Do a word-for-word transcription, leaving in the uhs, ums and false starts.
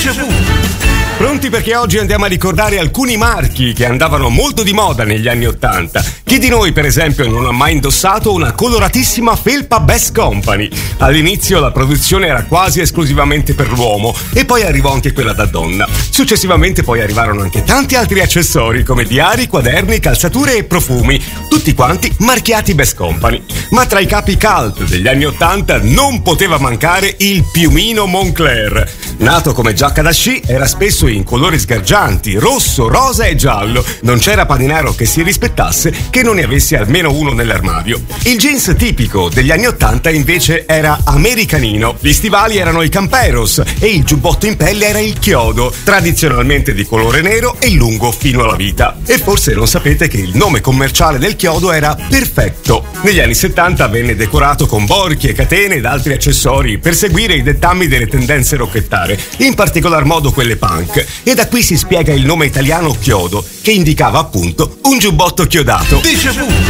Déjà vu. Pronti, perché oggi andiamo a ricordare alcuni marchi che andavano molto di moda negli anni ottanta. Chi di noi, per esempio, non ha mai indossato una coloratissima felpa Best Company? All'inizio la produzione era quasi esclusivamente per l'uomo e poi arrivò anche quella da donna. Successivamente poi arrivarono anche tanti altri accessori come diari, quaderni, calzature e profumi, tutti quanti marchiati Best Company. Ma tra i capi cult degli anni ottanta non poteva mancare il piumino Moncler. Nato come giacca da sci, era spesso in colori sgargianti, rosso, rosa e giallo. Non c'era paninaro che si rispettasse che non ne avesse almeno uno nell'armadio. Il jeans tipico degli anni ottanta invece era americanino. Gli stivali erano i camperos e il giubbotto in pelle era il chiodo, tradizionalmente di colore nero e lungo fino alla vita. E forse non sapete che il nome commerciale del chiodo era Perfetto. Negli anni settanta venne decorato con borchie, catene ed altri accessori per seguire i dettami delle tendenze rocchettare, in particolar modo quelle punk. E da qui si spiega il nome italiano chiodo, che indicava appunto un giubbotto chiodato. Déjà vu.